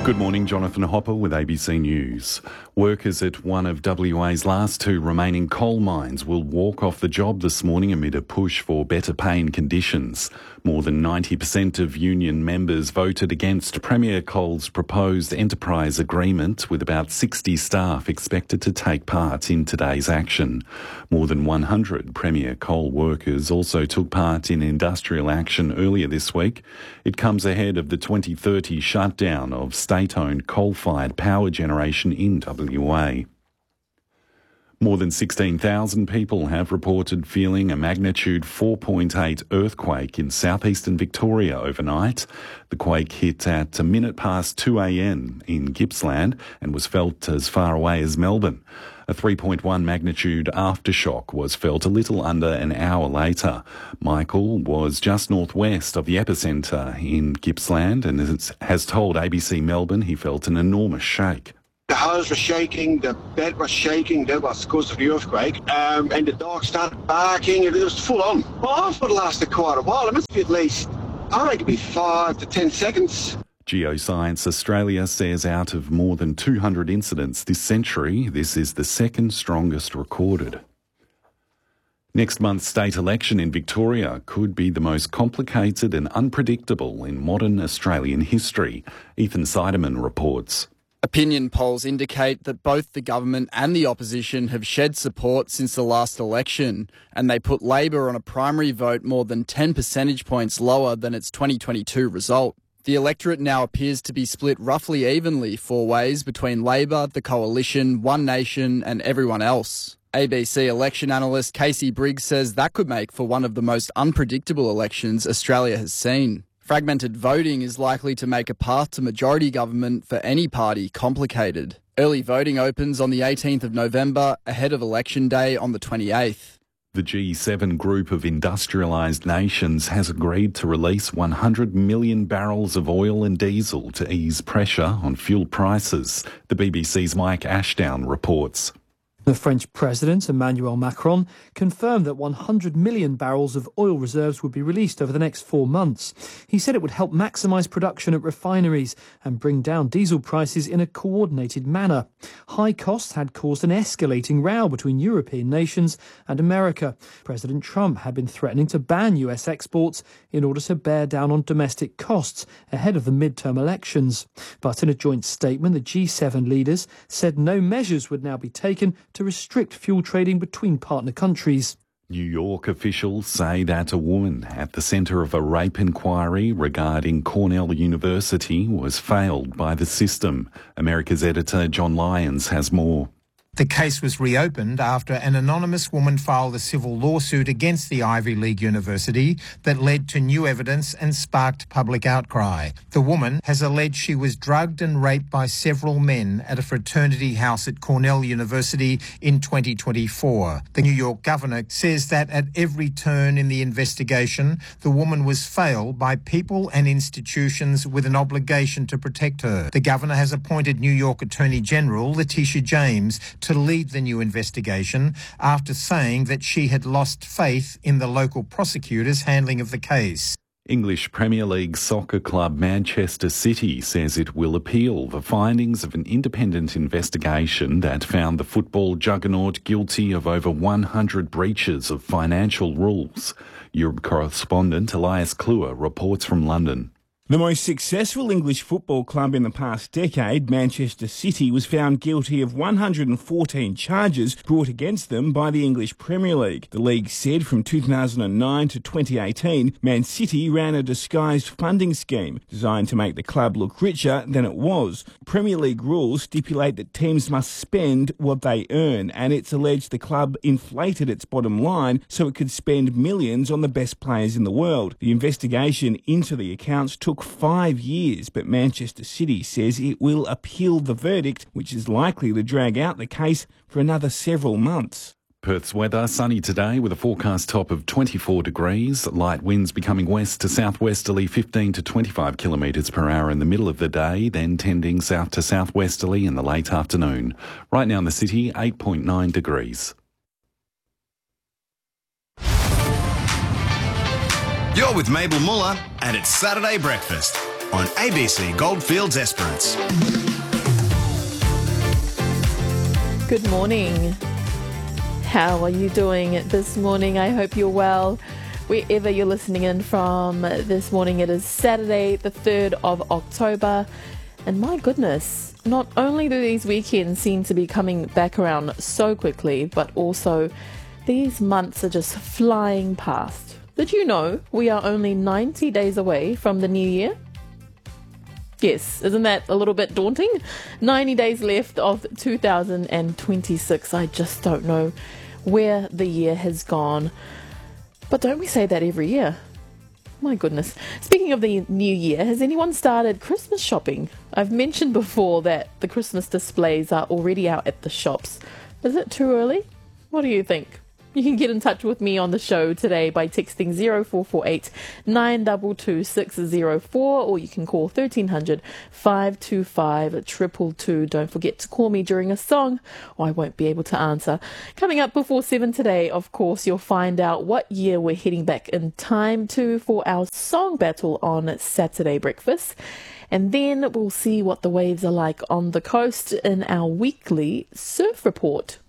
Good morning, Jonathan Hopper with ABC News. Workers at one of WA's last two remaining coal mines will walk off the job this morning amid a push for better pay and conditions. More than 90% of union members voted against Premier Coal's proposed enterprise agreement, with about 60 staff expected to take part in today's action. More than 100 Premier Coal workers also took part in industrial action earlier this week. It comes ahead of the 2030 shutdown of state-owned coal-fired power generation in WA. More than 16,000 people have reported feeling a magnitude 4.8 earthquake in southeastern Victoria overnight. The quake hit at a minute past 2 a.m. in Gippsland and was felt as far away as Melbourne. A 3.1 magnitude aftershock was felt a little under an hour later. Michael was just northwest of the epicentre in Gippsland and has told ABC Melbourne he felt an enormous shake. The house was shaking, the bed was shaking, that was because of the earthquake, and the dog started barking, and it was full on. Well, it lasted quite a while. It must be at least, I reckon, 5 to 10 seconds. Geoscience Australia says out of more than 200 incidents this century, this is the second strongest recorded. Next month's state election in Victoria could be the most complicated and unpredictable in modern Australian history. Ethan Seidemann reports. Opinion polls indicate that both the government and the opposition have shed support since the last election, and they put Labor on a primary vote more than 10 percentage points lower than its 2022 result. The electorate now appears to be split roughly evenly four ways between Labor, the Coalition, One Nation and everyone else. ABC election analyst Casey Briggs says that could make for one of the most unpredictable elections Australia has seen. Fragmented voting is likely to make a path to majority government for any party complicated. Early voting opens on the 18th of November, ahead of Election Day on the 28th. The G7 group of industrialised nations has agreed to release 100 million barrels of oil and diesel to ease pressure on fuel prices. The BBC's Mike Ashdown reports. The French President, Emmanuel Macron, confirmed that 100 million barrels of oil reserves would be released over the next 4 months. He said it would help maximise production at refineries and bring down diesel prices in a coordinated manner. High costs had caused an escalating row between European nations and America. President Trump had been threatening to ban US exports in order to bear down on domestic costs ahead of the midterm elections. But in a joint statement, the G7 leaders said no measures would now be taken to restrict fuel trading between partner countries. New York officials say that a woman at the centre of a rape inquiry regarding Cornell University was failed by the system. America's editor John Lyons has more. The case was reopened after an anonymous woman filed a civil lawsuit against the Ivy League university that led to new evidence and sparked public outcry. The woman has alleged she was drugged and raped by several men at a fraternity house at Cornell University in 2024. The New York governor says that at every turn in the investigation, the woman was failed by people and institutions with an obligation to protect her. The governor has appointed New York Attorney General Letitia James to lead the new investigation after saying that she had lost faith in the local prosecutor's handling of the case. English Premier League soccer club Manchester City says it will appeal the findings of an independent investigation that found the football juggernaut guilty of over 100 breaches of financial rules. Europe correspondent Elias Kluwer reports from London. The most successful English football club in the past decade, Manchester City, was found guilty of 114 charges brought against them by the English Premier League. The league said from 2009 to 2018, Man City ran a disguised funding scheme designed to make the club look richer than it was. Premier League rules stipulate that teams must spend what they earn, and it's alleged the club inflated its bottom line so it could spend millions on the best players in the world. The investigation into the accounts took 5 years, but Manchester City says it will appeal the verdict, which is likely to drag out the case for another several months. Perth's weather, sunny today with a forecast top of 24 degrees. Light winds becoming west to southwesterly 15 to 25 kilometres per hour in the middle of the day, then tending south to southwesterly in the late afternoon. Right now in the city, 8.9 degrees. You're with Mabel Muller, and it's Saturday Breakfast. on ABC Goldfields Esperance. Good morning. How are you doing this morning? I hope you're well. Wherever you're listening in from this morning, it is Saturday, the 3rd of October. And my goodness, not only do these weekends seem to be coming back around so quickly, but also these months are just flying past. Did you know we are only 90 days away from the new year? Yes, isn't that a little bit daunting? 90 days left of 2026. I just don't know where the year has gone. But don't we say that every year? My goodness. Speaking of the new year, has anyone started Christmas shopping? I've mentioned before that the Christmas displays are already out at the shops. Is it too early? What do you think? You can get in touch with me on the show today by texting 0448 922 604, or you can call 1300 525 222. Don't forget to call me during a song, or I won't be able to answer. Coming up before 7 today, of course, you'll find out what year we're heading back in time to for our song battle on Saturday breakfast. And then we'll see what the waves are like on the coast in our weekly surf report.